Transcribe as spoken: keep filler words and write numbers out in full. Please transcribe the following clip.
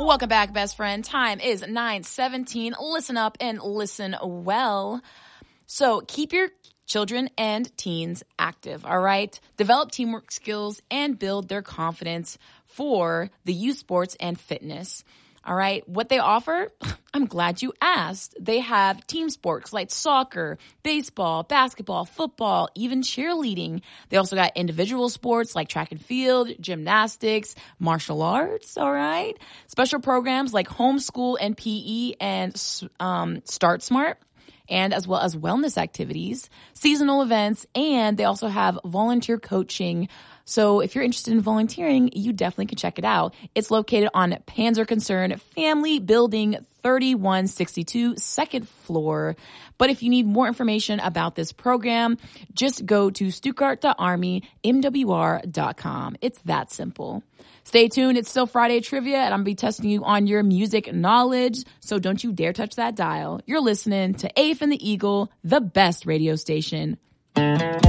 Welcome back, best friend. Time is nine seventeen. Listen up and listen well. So keep your children and teens active, all right? Develop teamwork skills and build their confidence for the youth sports and fitness. All right, what they offer, I'm glad you asked. They have team sports like soccer, baseball, basketball, football, even cheerleading. They also got individual sports like track and field, gymnastics, martial arts, all right? Special programs like homeschool and P E and um, Start Smart, and as well as wellness activities, seasonal events, and they also have volunteer coaching. So if you're interested in volunteering, you definitely can check it out. It's located on Panzer Concern Family Building thirty-one sixty-two, second floor. But if you need more information about this program, just go to stuttgart dot army m w r dot com. It's that simple. Stay tuned. It's still Friday Trivia, and I'm going to be testing you on your music knowledge. So don't you dare touch that dial. You're listening to Afe and the Eagle, the best radio station.